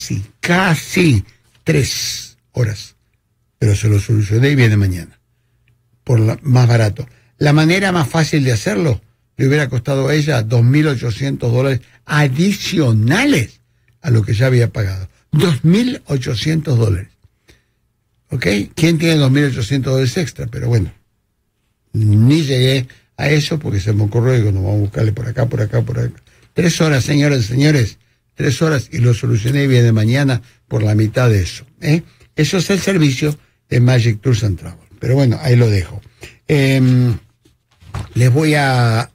casi 3 horas. Pero se lo solucioné y viene mañana. Más barato. La manera más fácil de hacerlo le hubiera costado a ella $2.800 adicionales a lo que ya había pagado. $2.800. ¿Ok? ¿Quién tiene $2.800 extra? Pero bueno, ni llegué a eso porque se me ocurrió, digo, no, vamos a buscarle por acá. 3 horas, señoras y señores, 3 horas y lo solucioné y viene mañana por la mitad de eso. Eso es el servicio de Magic Tours and Travel. Pero bueno, ahí lo dejo. Les voy a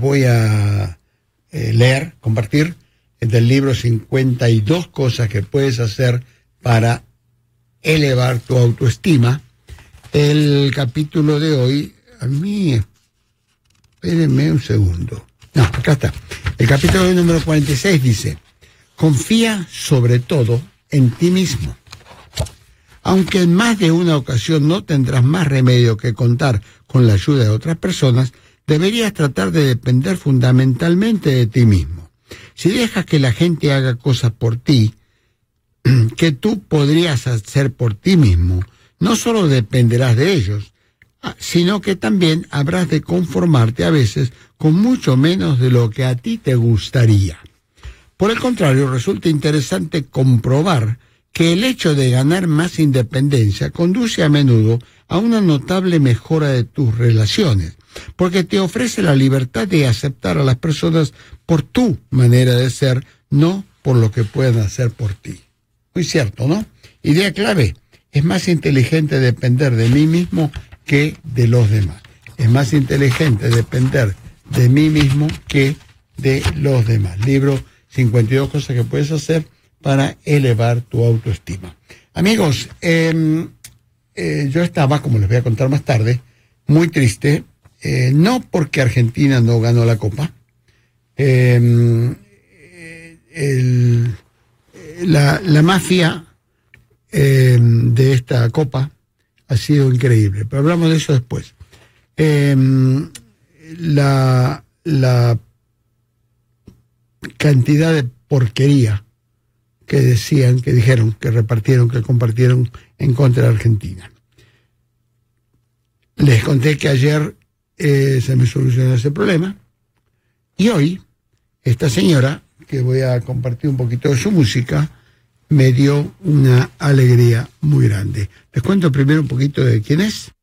leer, compartir del libro 52 cosas que puedes hacer para elevar tu autoestima. El capítulo de hoy, espérenme un segundo. No, acá está. El capítulo número 46 dice: confía sobre todo en ti mismo. Aunque en más de una ocasión no tendrás más remedio que contar con la ayuda de otras personas, deberías tratar de depender fundamentalmente de ti mismo. Si dejas que la gente haga cosas por ti, que tú podrías hacer por ti mismo, no solo dependerás de ellos, sino que también habrás de conformarte a veces con mucho menos de lo que a ti te gustaría. Por el contrario, resulta interesante comprobar que el hecho de ganar más independencia conduce a menudo a una notable mejora de tus relaciones, porque te ofrece la libertad de aceptar a las personas por tu manera de ser, no por lo que puedan hacer por ti. Muy cierto, ¿no? Idea clave: es más inteligente depender de mí mismo que de los demás. Es más inteligente depender de mí mismo que de los demás. Libro 52 cosas que puedes hacer para elevar tu autoestima. Amigos, yo estaba, como les voy a contar más tarde, muy triste, no porque Argentina no ganó la Copa. La mafia de esta Copa ha sido increíble, pero hablamos de eso después. La cantidad de porquería que dijeron, que repartieron, que compartieron en contra de Argentina. Les conté que ayer se me solucionó ese problema y hoy esta señora, que voy a compartir un poquito de su música, me dio una alegría muy grande. Les cuento primero un poquito de quién es.